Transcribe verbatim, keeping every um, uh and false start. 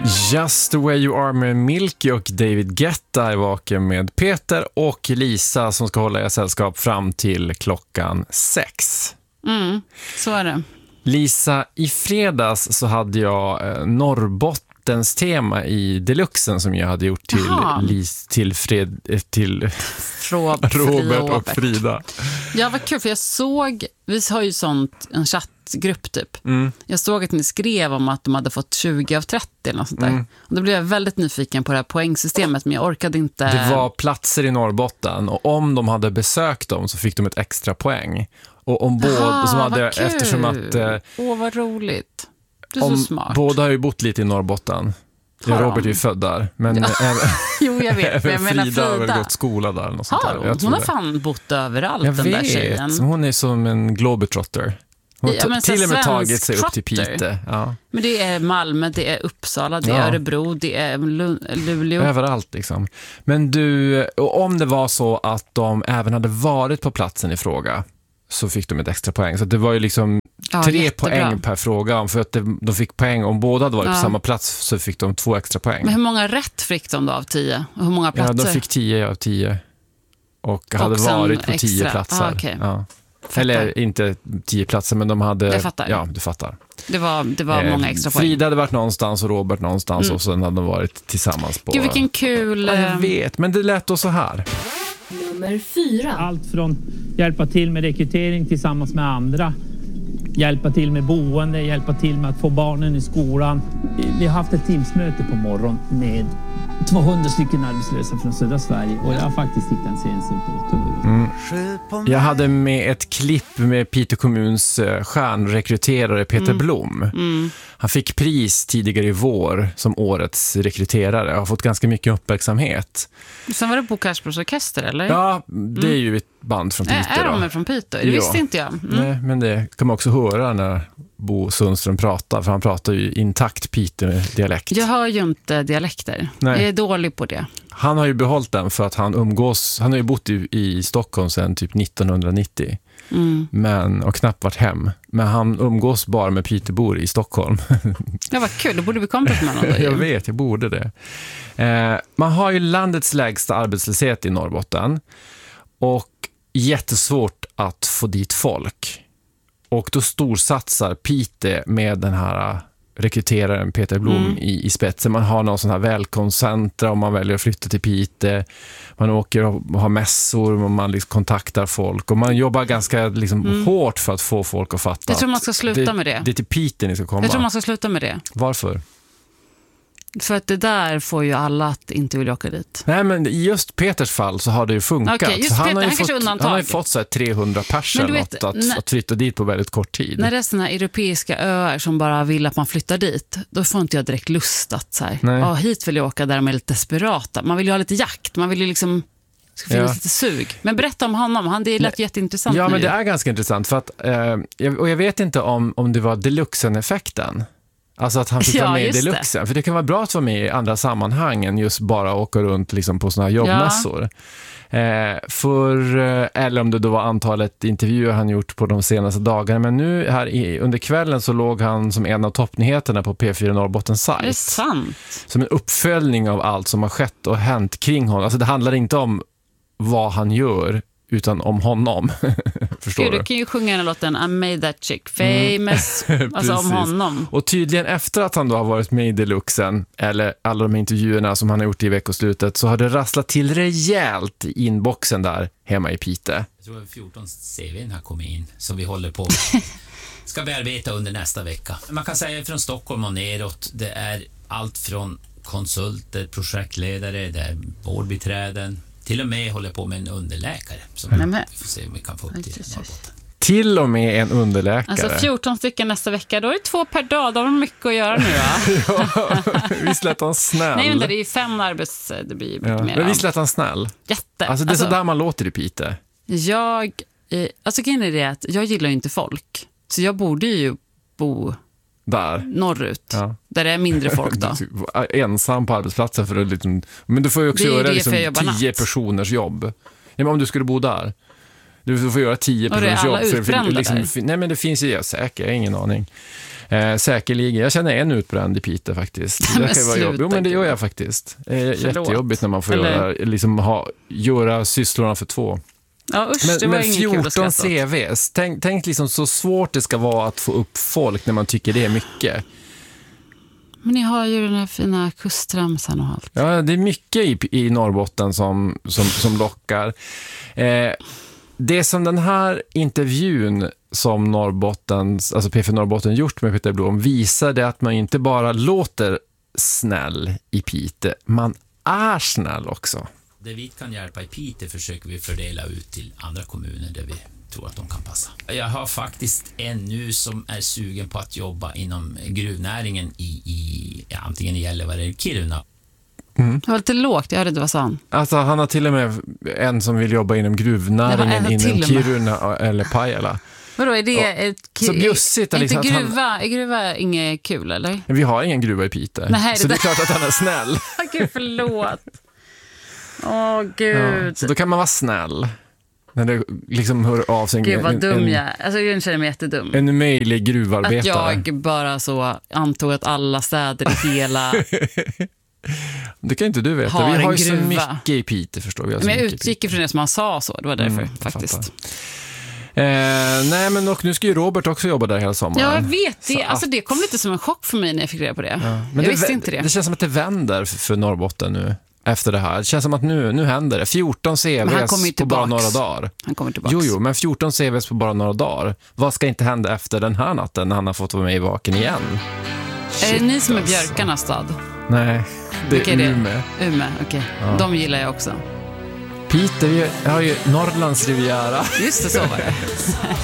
Just the way you are med Milky och David Guetta är vaken med Peter och Lisa som ska hålla er sällskap fram till klockan sex. Mm, så är det. Lisa, i fredags så hade jag eh, Norrbottens tema i Deluxen som jag hade gjort till, Lis, till, Fred, eh, till Robert, Robert och Frida. Ja, vad kul, för jag såg, vi har ju sånt, en chattgrupp typ. Mm. Jag såg att ni skrev om att de hade fått tjugo av trettio eller något sånt där. Mm. Och då blev jag väldigt nyfiken på det här poängsystemet, men jag orkade inte. Det var platser i Norrbotten och om de hade besökt dem så fick de ett extra poäng. Och om båda som hade, eftersom att Åh, oh, vad roligt. Du är om, så smart. Båda har ju bott lite i Norrbotten. Ja, Robert är ju född där. Men ja. även, jo, jag vet. även jag menar Frida, Frida har väl gått skola där. Eller något sånt där. Jag hon har fan bott överallt, jag den vet. där tjejen. Hon är som en globetrotter. Hon har ja, till och med tagit sig trotter. upp till Pite. Ja. Men det är Malmö, det är Uppsala, det är ja. Örebro, det är Luleå. Överallt liksom. Men du, om det var så att de även hade varit på platsen i fråga så fick de ett extra poäng. Så det var ju liksom ja, tre jättebra. Poäng per fråga. För att de fick poäng om båda hade varit ja. På samma plats så fick de två extra poäng. Men hur många rätt fick de då av tio? Och hur många platser? Ja, de fick tio av tio. Och, och hade varit på extra. tio platser. Ah, okay. Ja. Eller inte tio platser, men de hade... Jag fattar. Ja, du fattar. Det var, det var eh, många extra poäng. Frida hade varit någonstans och Robert någonstans mm. och sen hade de varit tillsammans på... Gud, vilken kul... Ja, jag vet, men det lät då så här. Nummer fyra. Allt från hjälpa till med rekrytering tillsammans med andra, hjälpa till med boende, hjälpa till med att få barnen i skolan. Vi har haft ett teamsmöte på morgon med tvåhundra stycken arbetslösa från södra Sverige och jag har faktiskt hittat en sensemperatur. Mm. Jag hade med ett klipp med Piteå kommuns stjärnrekryterare Peter mm. Blom. Mm. Han fick pris tidigare i vår som årets rekryterare och har fått ganska mycket uppmärksamhet. Sen var det Bo Karsbros orkester, eller? Ja, det är ju ett band från Piteå. Är de från Piteå? Det visste ja. Inte jag. Mm. Nej, men det kan man också höra när Bo Sundström pratar, för han pratar ju intakt Piteå-dialekt. Jag hör ju inte dialekter. Nej. Jag är dålig på det. Han har ju behållit den för att han umgås, han har ju bott i, i Stockholm sedan typ nittonhundranittio. Mm. Men, och knappt varit hem. Men han umgås bara med Pitebor i Stockholm. Ja, vad kul, då borde vi komma med honom då. Jag vet, jag borde det. Eh, man har ju landets lägsta arbetslöshet i Norrbotten. Och jättesvårt att få dit folk. Och då storsatsar Pite med den här rekryteraren Peter Blom mm. i, i spetsen. Man har någon sån här välkomstcentra om man väljer att flytta till Pite. Man åker och har mässor och man liksom kontaktar folk. Och man jobbar ganska liksom mm. hårt för att få folk att fatta. Jag tror man ska sluta det, med det. Det är till Pite ni ska komma. Jag tror man ska sluta med det. Varför? För att det där får ju alla att inte vilja åka dit. Nej, men i just Peters fall så har det ju funkat. Okay, just han, Peter, har ju han, fått, han har ju fått så här trehundra personer att, att, att flytta dit på väldigt kort tid. När det är såna europeiska öar som bara vill att man flyttar dit, då får inte jag direkt lust att så här, ja, hit vill jag åka där de är lite desperata. Man vill ju ha lite jakt, man vill ju liksom ska finnas ja. Lite sug. Men berätta om honom, han, det lät jätteintressant. Ja, nu. Men det är ganska intressant för att, eh, och jag vet inte om, om det var Deluxen-effekten. Alltså att han fick ja, vara med i Deluxen. Det. För det kan vara bra att vara med i andra sammanhang än just bara åka runt liksom på såna här jobbmässor. Ja. Eh, för, eller om det då var antalet intervjuer han gjort på de senaste dagarna. Men nu här i, under kvällen så låg han som en av toppnyheterna på P fyra Norrbottens sajt. Det är sant. Som en uppföljning av allt som har skett och hänt kring honom. Alltså det handlar inte om vad han gör utan om honom. Förstår Gud, du? Du kan ju sjunga den låten I made that chick famous. Mm. Alltså om honom. Och tydligen efter att han då har varit med i Deluxen eller alla de intervjuerna som han har gjort i veckoslutet så har det rasslat till rejält i inboxen där hemma i Pite. Jag tror fjorton C V:n har kommit in som vi håller på ska bearbeta under nästa vecka. Man kan säga från Stockholm och neråt, det är allt från konsulter, projektledare, det är vårdbiträden. Till och med håller på med en underläkare som mm. vi får se om vi kan få upp till Norrbotten. Till och med en underläkare. Alltså fjorton stycken nästa vecka, då är det två per dag. Då har de mycket att göra nu, va? Ja, visst lät han snäll. Nej, men det är ju fem arbets... Det blir mycket ja. mer. Men visst lät han snäll. Jätte. Alltså det är alltså, så där man låter i Pite. Jag... Eh, alltså kan är det att jag gillar ju inte folk. Så jag borde ju bo... Där. Norrut. Ja. Där det är mindre folk då. Ensam på arbetsplatsen för att liksom, men du får ju också göra liksom tio natt. personers jobb. Ja, men om du skulle bo där. Du får göra tio personers jobb. Och det är alla utbrända liksom, där? Nej, men det finns ju, jag säkert, jag har ingen aning. Eh, säkerligen. Jag känner en utbränd i Piteå faktiskt. Det men kan vara jobb. Jo, men det gör jag faktiskt. Det är jättejobbigt när man får göra, liksom, ha, göra sysslorna för två. Ja, usch, men det var men ingen kul att fjorton skratta C åt. Vs. Tänk, tänk liksom så svårt det ska vara att få upp folk när man tycker det är mycket. Men ni har ju den här fina kustramsan och allt. Ja, det är mycket i, i Norrbotten som, som, som lockar. Eh, det som den här intervjun som Norrbottens, alltså P F Norrbotten gjort med Peter Blom visade att man inte bara låter snäll i Piteå, man är snäll också. Det vi kan hjälpa i Piteå försöker vi fördela ut till andra kommuner där vi tror att de kan passa. Jag har faktiskt en nu som är sugen på att jobba inom gruvnäringen i, i ja, antingen i Gällivare eller Kiruna. Mm. Det var lite lågt, jag hörde inte vad sa han. Alltså han har till och med en som vill jobba inom gruvnäringen inom Kiruna eller Pajala. Vadå, är det ett så bjussigt är liksom inte att gruva, han, är gruva inget kul, eller? Vi har ingen gruva i Piteå. Nej, så det det är klart att han är snäll. Gud, förlåt. Åh, gud. Ja, så då kan man vara snäll. När det liksom hör av sig. Gud, vad en, dum en, jag är. Alltså, jag känner mig jättedum. En möjlig gruvarbetare. Att jag bara så antog att alla städer i hela... Det kan inte du veta. Har vi har en ju så gruva. mycket i Piteå, förstår vi. Men jag utgick ifrån det som han sa så. Det var därför, mm, faktiskt. Eh, nej, men och nu ska ju Robert också jobba där hela sommaren. Ja, jag vet. Det, så alltså, att... det kom lite som en chock för mig när jag fick reda på det. Ja. Men jag det, visste inte det. Det känns som att det vänder för, för Norrbotten nu. Efter det här. Det känns som att nu, nu händer det. fjorton C Vs på bara några dagar. Han kommer tillbaka. Jo, jo, men fjorton C Vs på bara några dagar. Vad ska inte hända efter den här natten när han har fått vara med i Vaken igen? Shit, är det ni som är björkarnas stad? Nej, det Vilka är är Umeå. det? Umeå, okej. Okay. Ja. De gillar jag också. Piteå, vi har ju Norrlands riviera. Just det, så var det.